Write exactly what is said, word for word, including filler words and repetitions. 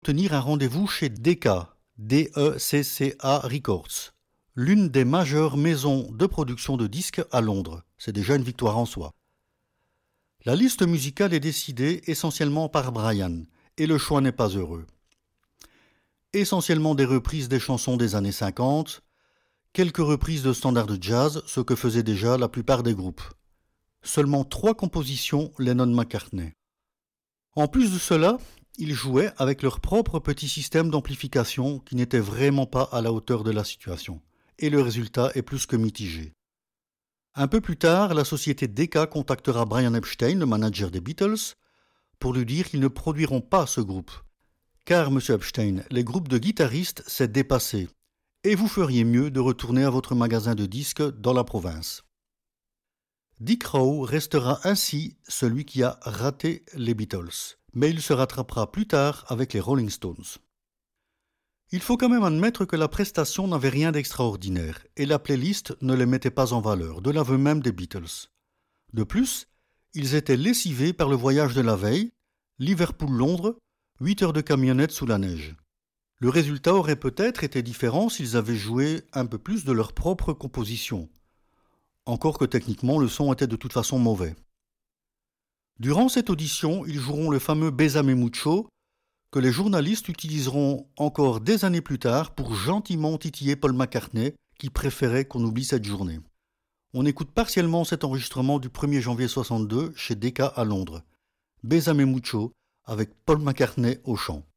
tenir un rendez-vous chez Decca, D E C C A Records, l'une des majeures maisons de production de disques à Londres. C'est déjà une victoire en soi. La liste musicale est décidée essentiellement par Brian, et le choix n'est pas heureux. Essentiellement des reprises des chansons des années cinquante, quelques reprises de standards de jazz, ce que faisaient déjà la plupart des groupes. Seulement trois compositions Lennon-McCartney. En plus de cela, ils jouaient avec leur propre petit système d'amplification qui n'était vraiment pas à la hauteur de la situation. Et le résultat est plus que mitigé. Un peu plus tard, la société Decca contactera Brian Epstein, le manager des Beatles, pour lui dire qu'ils ne produiront pas ce groupe. Car, monsieur Epstein, les groupes de guitaristes, c'est dépassé. Et vous feriez mieux de retourner à votre magasin de disques dans la province. Dick Rowe restera ainsi celui qui a raté les Beatles, mais il se rattrapera plus tard avec les Rolling Stones. Il faut quand même admettre que la prestation n'avait rien d'extraordinaire et la playlist ne les mettait pas en valeur, de l'aveu même des Beatles. De plus, ils étaient lessivés par le voyage de la veille, Liverpool-Londres, huit heures de camionnette sous la neige. Le résultat aurait peut-être été différent s'ils avaient joué un peu plus de leur propre composition. Encore que techniquement le son était de toute façon mauvais. Durant cette audition, ils joueront le fameux Bésame Mucho que les journalistes utiliseront encore des années plus tard pour gentiment titiller Paul McCartney qui préférait qu'on oublie cette journée. On écoute partiellement cet enregistrement du premier janvier soixante-deux chez Decca à Londres. Bésame Mucho avec Paul McCartney au chant.